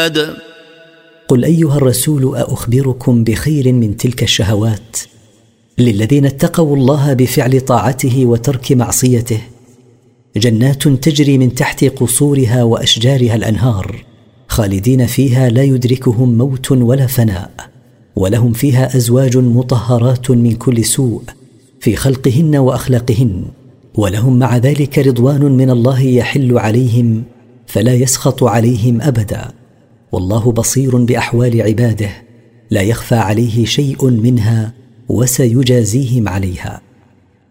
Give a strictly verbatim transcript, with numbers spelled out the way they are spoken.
عباد. قل أيها الرسول أخبركم بخير من تلك الشهوات؟ للذين اتقوا الله بفعل طاعته وترك معصيته جنات تجري من تحت قصورها وأشجارها الأنهار، خالدين فيها لا يدركهم موت ولا فناء، ولهم فيها أزواج مطهرات من كل سوء في خلقهن وأخلاقهن، ولهم مع ذلك رضوان من الله يحل عليهم فلا يسخط عليهم أبدا. والله بصير بأحوال عباده لا يخفى عليه شيء منها وسيجازيهم عليها.